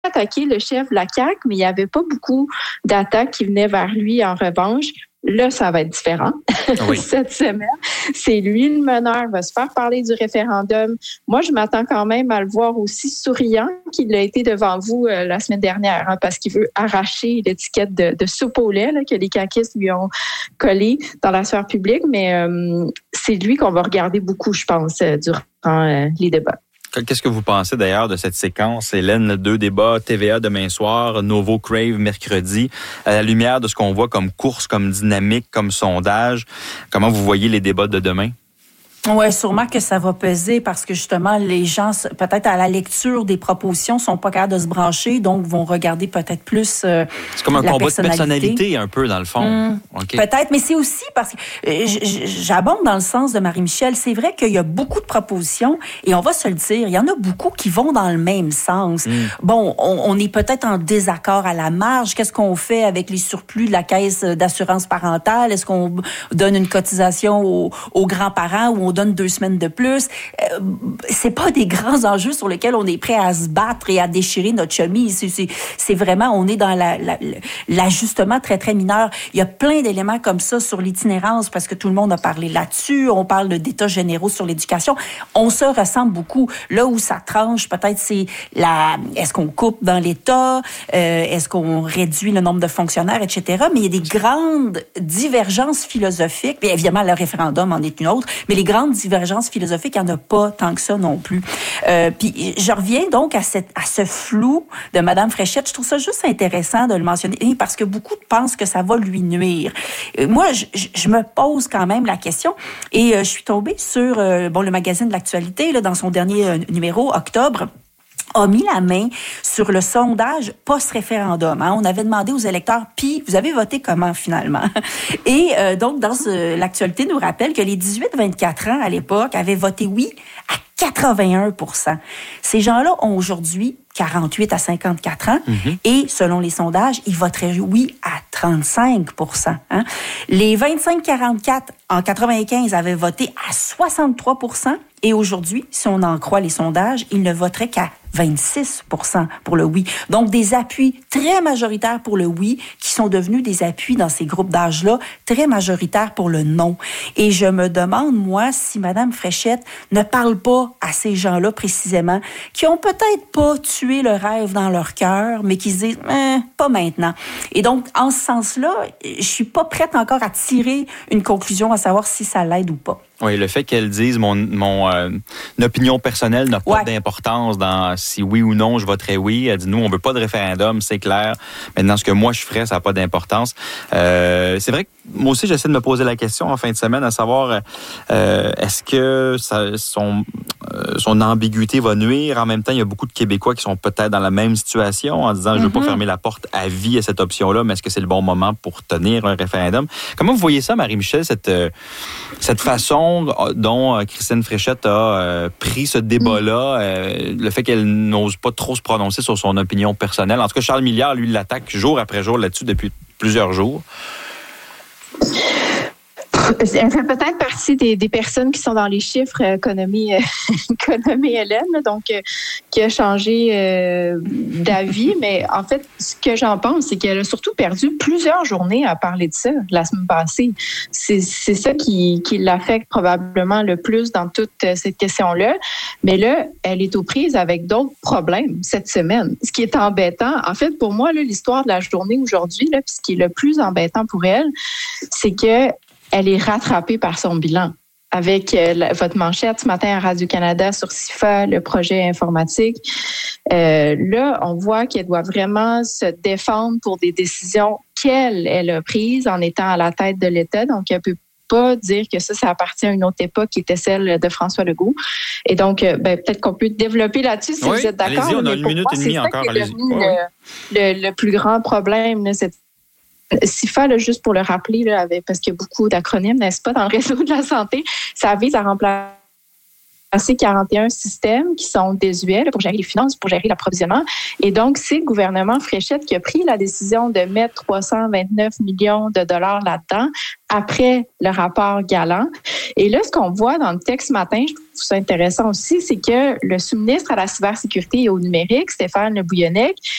attaqué le chef de la CAQ, mais il n'y avait pas beaucoup d'attaques qui venaient vers lui en revanche. Là, ça va être différent. Oui. Cette semaine, c'est lui le meneur, va se faire parler du référendum. Moi, je m'attends quand même à le voir aussi souriant qu'il a été devant vous la semaine dernière, parce qu'il veut arracher l'étiquette de soupe au lait que les caquistes lui ont collée dans la sphère publique. Mais c'est lui qu'on va regarder beaucoup, je pense, durant les débats. Qu'est-ce que vous pensez d'ailleurs de cette séquence, Hélène? 2 débats, TVA demain soir, Nouveau Crave mercredi. À la lumière de ce qu'on voit comme course, comme dynamique, comme sondage, comment vous voyez les débats de demain? Oui, sûrement que ça va peser parce que justement, les gens, peut-être à la lecture des propositions, sont pas capables de se brancher, donc vont regarder peut-être plus c'est comme un combat de personnalité, un peu, dans le fond. Okay. Peut-être, mais c'est aussi parce que j'abonde dans le sens de Marie-Michel. C'est vrai qu'il y a beaucoup de propositions et on va se le dire, il y en a beaucoup qui vont dans le même sens. Bon, on est peut-être en désaccord à la marge. Qu'est-ce qu'on fait avec les surplus de la caisse d'assurance parentale? Est-ce qu'on donne une cotisation aux grands-parents ou on donne 2 semaines de plus? C'est pas des grands enjeux sur lesquels on est prêt à se battre et à déchirer notre chemise. C'est vraiment, on est dans l'ajustement très, très mineur. Il y a plein d'éléments comme ça sur l'itinérance parce que tout le monde a parlé là-dessus. On parle d'états généraux sur l'éducation. On se ressemble beaucoup. Là où ça tranche, peut-être, c'est est-ce qu'on coupe dans l'État? Est-ce qu'on réduit le nombre de fonctionnaires, etc.? Mais il y a des grandes divergences philosophiques. Bien évidemment, le référendum en est une autre, mais les grandes divergences philosophiques, il n'y en a pas tant que ça non plus. Puis je reviens donc à ce flou de Mme Fréchette. Je trouve ça juste intéressant de le mentionner parce que beaucoup pensent que ça va lui nuire. Moi, je me pose quand même la question et je suis tombée sur le magazine de l'actualité là, dans son dernier numéro, octobre, a mis la main sur le sondage post-référendum. On avait demandé aux électeurs, puis vous avez voté comment finalement? Et donc, l'actualité nous rappelle que les 18-24 ans à l'époque avaient voté oui à 81%. Ces gens-là ont aujourd'hui 48 à 54 ans et selon les sondages, ils voteraient oui à 35%. Les 25-44 en 95 avaient voté à 63% et aujourd'hui, si on en croit les sondages, ils ne voteraient qu'à 26% pour le oui. Donc, des appuis très majoritaires pour le oui qui sont devenus des appuis dans ces groupes d'âge-là très majoritaires pour le non. Et je me demande, moi, si Mme Fréchette ne parle pas à ces gens-là précisément, qui ont peut-être pas tué le rêve dans leur cœur, mais qui se disent « pas maintenant ». Et donc, en ce sens-là, je suis pas prête encore à tirer une conclusion à savoir si ça l'aide ou pas. Oui, le fait qu'elle dise mon opinion personnelle n'a pas d'importance dans si oui ou non je voterai oui. Elle dit nous, on veut pas de référendum, c'est clair. Maintenant, ce que moi je ferais, ça n'a pas d'importance. C'est vrai que moi aussi, j'essaie de me poser la question en fin de semaine à savoir est-ce que son ambiguïté va nuire. En même temps, il y a beaucoup de Québécois qui sont peut-être dans la même situation en disant je veux pas fermer la porte à vie à cette option-là, mais est-ce que c'est le bon moment pour tenir un référendum? Comment vous voyez ça, Marie-Michel, cette façon dont Christine Fréchette a pris ce débat-là, le fait qu'elle n'ose pas trop se prononcer sur son opinion personnelle. En tout cas, Charles Milliard, lui, l'attaque jour après jour là-dessus depuis plusieurs jours. Elle fait peut-être partie des personnes qui sont dans les chiffres économie Hélène, donc qui a changé d'avis. Mais en fait, ce que j'en pense, c'est qu'elle a surtout perdu plusieurs journées à parler de ça la semaine passée. C'est ça qui l'affecte probablement le plus dans toute cette question-là. Mais là, elle est aux prises avec d'autres problèmes cette semaine. Ce qui est embêtant, en fait, pour moi, là, l'histoire de la journée aujourd'hui, là, puis ce qui est le plus embêtant pour elle, c'est que elle est rattrapée par son bilan. Avec votre manchette ce matin à Radio-Canada sur CIFA, le projet informatique. Là, on voit qu'elle doit vraiment se défendre pour des décisions qu'elle a prises en étant à la tête de l'État. Donc, elle peut pas dire que ça appartient à une autre époque qui était celle de François Legault. Et donc, peut-être qu'on peut développer là-dessus si vous êtes d'accord. Allez-y, on a 1 minute et demie encore. Le plus grand problème, là, c'est CIFA, là, juste pour le rappeler, là, parce qu'il y a beaucoup d'acronymes, n'est-ce pas, dans le réseau de la santé, ça vise à remplacer passé 41 systèmes qui sont désuets pour gérer les finances, pour gérer l'approvisionnement. Et donc, c'est le gouvernement Fréchette qui a pris la décision de mettre 329 millions de dollars là-dedans après le rapport Galland. Et là, ce qu'on voit dans le texte ce matin, je trouve ça intéressant aussi, c'est que le sous-ministre à la cybersécurité et au numérique, Stéphane Le Bouillonnec,